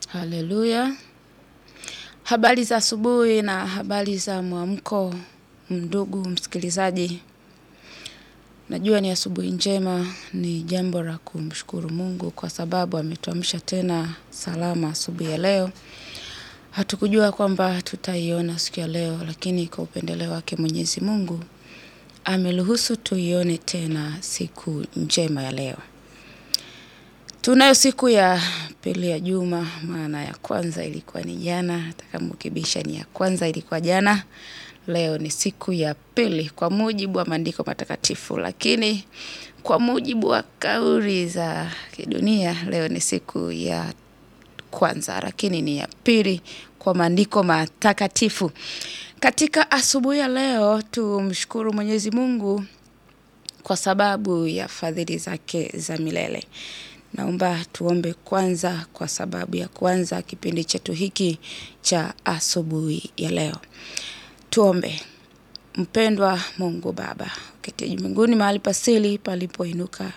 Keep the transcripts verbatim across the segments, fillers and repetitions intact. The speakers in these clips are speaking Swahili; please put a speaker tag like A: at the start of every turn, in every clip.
A: Haleluya. Habari za asubuhi na habari za mwamko, ndugu msikilizaji. Najua ni asubuhi njema, ni jambo la kumshukuru Mungu kwa sababu ametuamsha tena salama asubuhi ya leo. Hatukujua kwamba tutaiona siku ya leo, lakini kwa upendeleo wake Mwenyezi Mungu ameruhusu tuione tena siku njema ya leo. Tunayo siku ya pili ya juma, maana ya kwanza ilikuwa ni jana, hata kama ukibisha ni ya kwanza ilikuwa jana. Leo ni siku ya pili kwa mujibu wa maandiko matakatifu, lakini kwa mujibu wa kauli za kidunia leo ni siku ya kwanza, lakini ni ya pili kwa maandiko matakatifu. Katika asubuhi ya leo tumshukuru Mwenyezi Mungu kwa sababu ya fadhili zake za milele. Naomba tuombe kwanza kwa sababu ya kwanza kipindi chetu hiki cha asubuhi ya leo. Tuombe. Mpendwa Mungu Baba, uketiye mbinguni mahali pasili palipoinuka.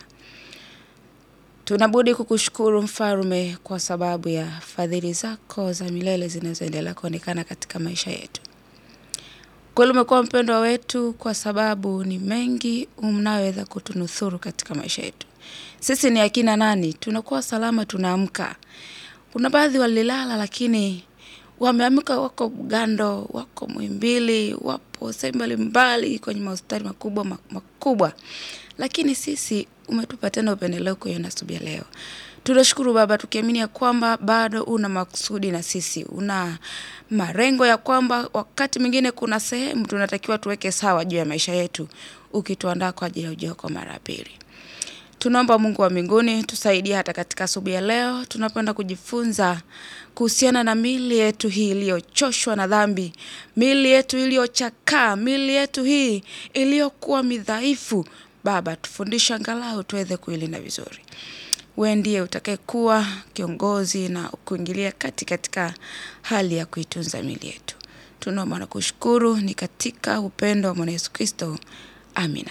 A: Tunabudi kukushukuru Mfalme kwa sababu ya fadhili zako za milele zinazoendelea kuonekana katika maisha yetu. Kweli umekuwa mpendwa wetu kwa sababu ni mengi unayoweza kutunusuru katika maisha yetu. Sisi ni akina nani? Tunakuwa salama tunaamka. Kuna baadhi walilala lakini wameamka, wako Bugando, wako Muhimbili, wapo sehemu mbalimbali kwenye hospitali makubwa makubwa. Lakini sisi umetupa tena upendeleo kuiona asubuhi ya leo. Tunashukuru Baba, tukiamini ya kwamba bado una makusudi na sisi. Una malengo ya kwamba wakati mwingine kuna sehemu tunatakiwa tuweke sawa juu ya maisha yetu, ukituandaa kwa ajili ya ujio wako mara ya pili. Tunaomba Mungu wa mbinguni tusaidie hata katika asubuhi ya leo tunapenda kujifunza kuhusiana na miili yetu hii iliyochoshwa na dhambi, miili yetu iliyochakaa, miili yetu hii iliyokuwa midhaifu. Baba, tufundishe angalau tuweze kuilinda vizuri. Wewe ndiye utakayekuwa kiongozi na kuingilia kati katika hali ya kuitunza miili yetu. Tunaomba na kushukuru ni katika upendo wa Bwana Yesu Kristo. Amina.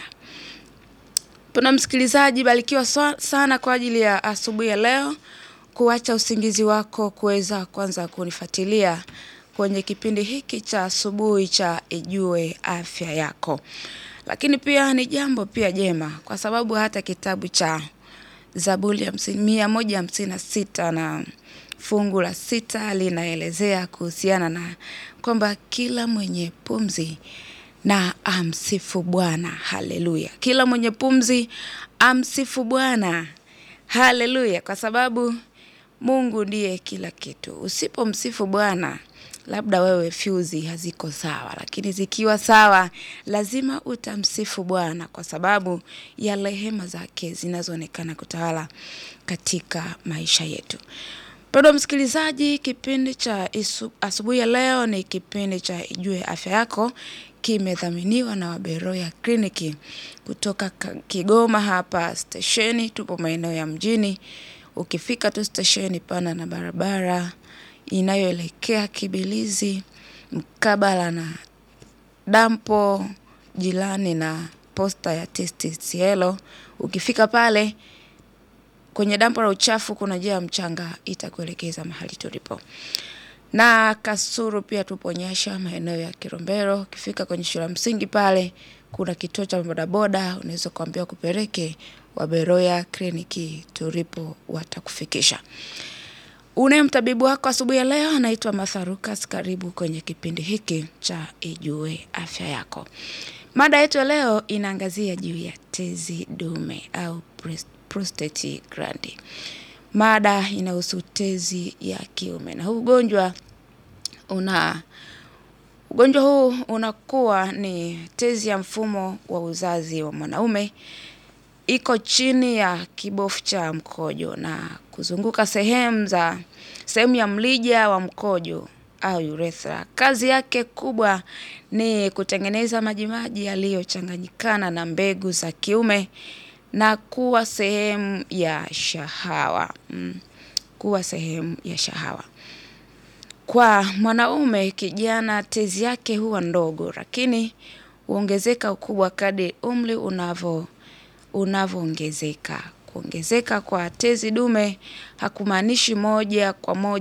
A: Tuna msikilizaji, barikiwa sana kwa ajili ya asubuhi ya leo, kuacha usingizi wako kuweza kwanza kunifuatilia kwenye kipindi hiki cha asubuhi cha Ijue Afya Yako. Lakini pia ni jambo pia jema kwa sababu hata kitabu cha Zaburi ya mia moja hamsini na sita na fungu la sita linaelezea kuhusiana na kwamba kila mwenye pumzi na amsifu Bwana. Haleluya. Kila mwenye pumzi amsifu Bwana. Haleluya. Kwa sababu Mungu ndiye kila kitu. Usipomsifu Bwana, labda wewe fuse haziko sawa, lakini zikiwa sawa lazima utamsifu Bwana kwa sababu ya rehema zake zinazoonekana kutawala katika maisha yetu. Mpendwa msikilizaji, kipindi cha asubuhi ya leo ni kipindi cha Ijue Afya Yako, kimedhaminiwa na Waberoya Kliniki kutoka Kigoma hapa stesheni. Tupo maeneo ya mjini. Ukifika tu stesheni pana na barabara inayoelekea Kibilizi mkabala na dampo jirani na posta ya T C L. Ukifika pale kwenye dampo la uchafu kuna njia ya mchanga itakuelekeza mahali tulipo. Na Kasulu pia tupo Nyasha maeneo ya Kilombero. Ukifika kwenye shule ya msingi pale kuna kituo cha bodaboda, unaweza kuambia kupeleke Waberoya Kliniki tulipo watakufikisha. Unaye mtabibu wako asubuhi ya leo anaitwa Martha Lucas. Karibu kwenye kipindi hiki cha Ijue Afya Yako. Mada yetu leo inaangazia juu ya tezi dume au prostate gland. Mada inahusu tezi ya kiume. Na huu ugonjwa una ugonjwa huu unakuwa ni tezi ya mfumo wa uzazi wa mwanaume, iko chini ya kibofu cha mkojo na kuzunguka sehemu za sehemu ya mlija wa mkojo au urethra. Kazi yake kubwa ni kutengeneza majimaji yaliyochanganyikana na mbegu za kiume na kuwa sehemu ya shahawa. Mm, kuwa sehemu ya shahawa. Kwa mwanaume kijana tezi yake huwa ndogo, lakini huongezeka ukubwa kadri umri unavyo unavyoongezeka. Kuongezeka kwa tezi dume hakumaanishi moja kwa moja